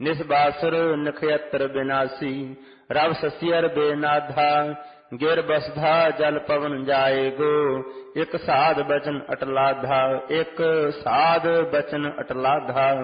ਨਿਸਬਾਸੁਰ ਨਖਯਤਰ ਬਿਨਾਸੀ। ਰਵ ਸਸਿਅਰ ਬੇਨਾਧਾ ਗਿਰ ਬਸਧਾ ਜਲ ਪਵਨ ਜਾਏਗੋ। ਇਕ ਸਾਧ ਬਚਨ ਅਟਲਾਧਾ ਇਕ ਸਾਧ ਬਚਨ ਅਟਲਾਧਾ।